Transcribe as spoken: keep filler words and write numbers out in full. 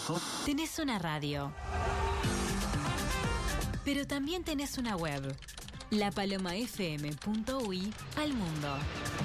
Tenés una radio, pero también tenés una web, la paloma f m punto u y al mundo.